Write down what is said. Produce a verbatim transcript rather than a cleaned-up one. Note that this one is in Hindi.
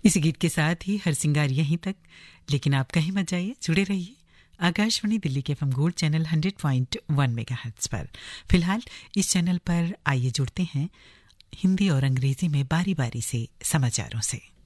इसी गीत के साथ ही हर सिंगार यहीं तक, लेकिन आप कहीं मत जाइए, जुड़े रहिए आकाशवाणी दिल्ली के FM gold channel hundred point one megahertz पर। फिलहाल इस चैनल पर आइए जुड़ते हैं हिंदी और अंग्रेजी में बारी बारी से समाचारों से।